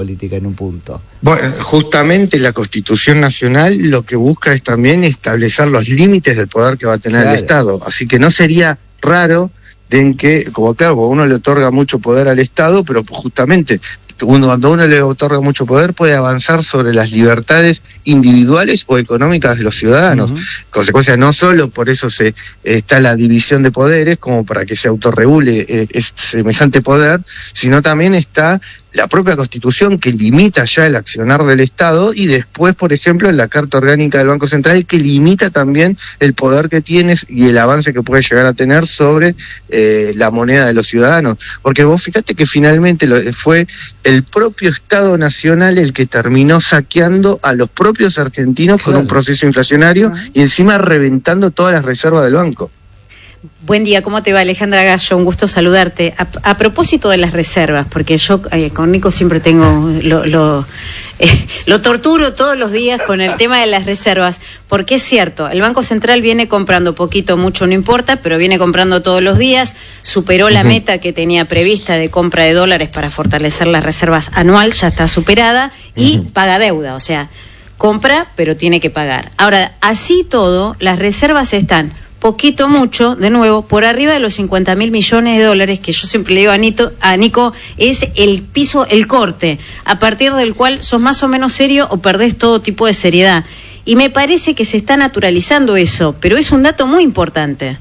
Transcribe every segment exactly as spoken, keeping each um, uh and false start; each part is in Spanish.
política en un punto. Bueno, justamente la Constitución Nacional lo que busca es también establecer los límites del poder que va a tener claro. el Estado, así que no sería raro de en que, como claro, uno le otorga mucho poder al Estado, pero justamente uno, cuando uno le otorga mucho poder puede avanzar sobre las libertades individuales o económicas de los ciudadanos. Uh-huh. Consecuencia, no solo por eso se está la división de poderes, como para que se autorregule eh, es semejante poder, sino también está la propia Constitución que limita ya el accionar del Estado, y después, por ejemplo, en la Carta Orgánica del Banco Central, que limita también el poder que tienes y el avance que puede llegar a tener sobre eh, la moneda de los ciudadanos. Porque vos fíjate que finalmente lo, fue el propio Estado Nacional el que terminó saqueando a los propios argentinos claro. con un proceso inflacionario uh-huh. y encima reventando todas las reservas del banco. Buen día, ¿cómo te va? Alejandra Gallo, un gusto saludarte. A, a propósito de las reservas, porque yo eh, con Nico siempre tengo, lo, lo, eh, lo torturo todos los días con el tema de las reservas, porque es cierto, el Banco Central viene comprando poquito, mucho, no importa, pero viene comprando todos los días, superó la uh-huh. meta que tenía prevista de compra de dólares para fortalecer las reservas anual, ya está superada, y uh-huh. paga deuda, o sea, compra, pero tiene que pagar. Ahora, así todo, las reservas están poquito, mucho, de nuevo, por arriba de los cincuenta mil millones de dólares, que yo siempre le digo a, Nito, a Nico, es el piso, el corte, a partir del cual sos más o menos serio o perdés todo tipo de seriedad. Y me parece que se está naturalizando eso, pero es un dato muy importante.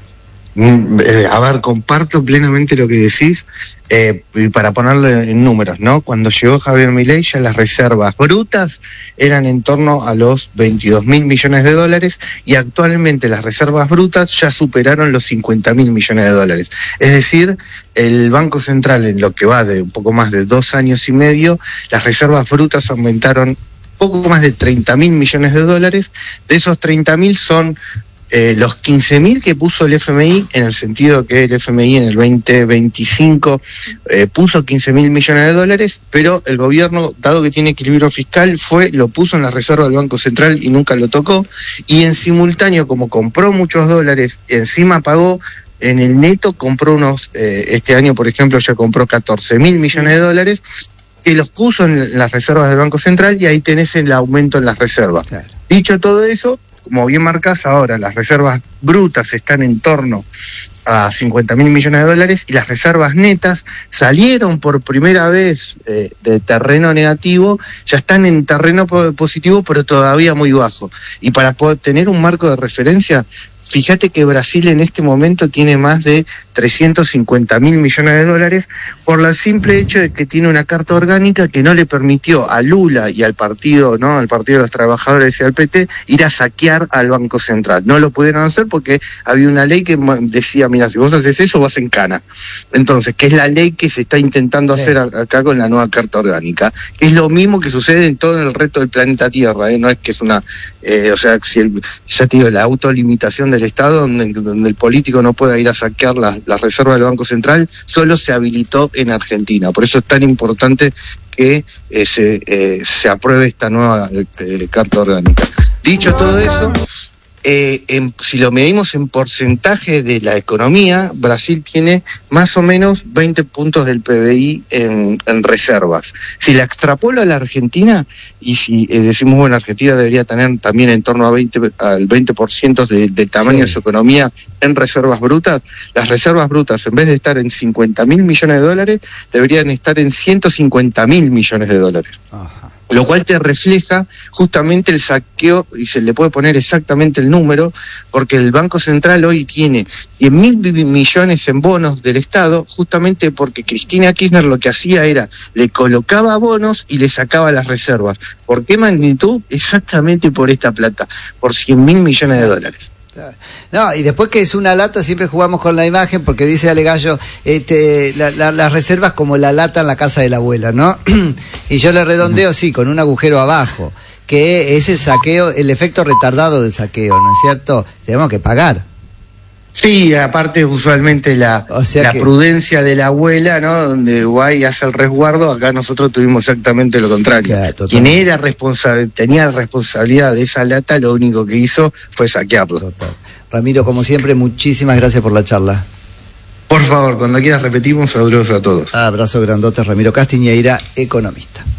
Eh, a ver, comparto plenamente lo que decís, eh, para ponerlo en números, ¿no? Cuando llegó Javier Milei, ya las reservas brutas eran en torno a los veintidós mil millones de dólares, y actualmente las reservas brutas ya superaron los cincuenta mil millones de dólares. Es decir, el Banco Central, en lo que va de un poco más de dos años y medio, las reservas brutas aumentaron poco más de treinta mil millones de dólares. De esos treinta mil son Eh, los quince mil que puso el F M I, en el sentido que el F M I en el veinte veinticinco eh, puso quince mil millones de dólares, pero el gobierno, dado que tiene equilibrio fiscal, fue lo puso en la reserva del Banco Central y nunca lo tocó, y en simultáneo, como compró muchos dólares, encima pagó, en el neto compró unos, eh, este año por ejemplo ya compró catorce mil millones de dólares, que los puso en las reservas del Banco Central, y ahí tenés el aumento en las reservas. Claro. Dicho todo eso, como bien marcás ahora, las reservas brutas están en torno a cincuenta mil millones de dólares, y las reservas netas salieron por primera vez eh, de terreno negativo, ya están en terreno positivo, pero todavía muy bajo. Y para poder tener un marco de referencia, fíjate que Brasil en este momento tiene más de trescientos cincuenta mil millones de dólares, por el simple hecho de que tiene una carta orgánica que no le permitió a Lula y al partido, ¿no? al Partido de los Trabajadores y al P T ir a saquear al Banco Central. No lo pudieron hacer porque había una ley que decía, mira, si vos haces eso vas en cana. Entonces, que es la ley que se está intentando sí. hacer acá con la nueva carta orgánica. Es lo mismo que sucede en todo el resto del planeta Tierra, ¿eh? No es que es una, eh, o sea, si el, ya te digo, la autolimitación del Estado, donde, donde el político no pueda ir a saquear las la reserva del Banco Central, solo se habilitó en Argentina. Por eso es tan importante que eh, se, eh, se apruebe esta nueva eh, carta orgánica. Dicho todo eso, eh, en, si lo medimos en porcentaje de la economía, Brasil tiene más o menos veinte puntos del P B I en, en reservas. Si la extrapolo a la Argentina, y si eh, decimos, bueno, Argentina debería tener también en torno a veinte, al veinte por ciento de, de tamaño sí. de su economía en reservas brutas, las reservas brutas, en vez de estar en cincuenta mil millones de dólares, deberían estar en ciento cincuenta mil millones de dólares. Ajá. Lo cual te refleja justamente el saqueo, y se le puede poner exactamente el número, porque el Banco Central hoy tiene cien mil millones en bonos del Estado, justamente porque Cristina Kirchner lo que hacía era, le colocaba bonos y le sacaba las reservas. ¿Por qué magnitud? Exactamente por esta plata, por cien mil millones de dólares. No, y después que es una lata, siempre jugamos con la imagen, porque dice Ale Gallo, este, la, la, las reservas como la lata en la casa de la abuela, ¿no? Y yo le redondeo, sí, con un agujero abajo, que es el saqueo, el efecto retardado del saqueo, ¿no es cierto? Tenemos que pagar. Sí, aparte usualmente la, o sea la que... prudencia de la abuela, ¿no? Donde Guay hace el resguardo, acá nosotros tuvimos exactamente lo contrario. Claro, quien era responsable, tenía responsabilidad de esa lata, lo único que hizo fue saquearlo. Total. Ramiro, como siempre, muchísimas gracias por la charla. Por favor, cuando quieras repetimos, saludos a todos. Abrazo grandote, Ramiro Castiñeira, economista.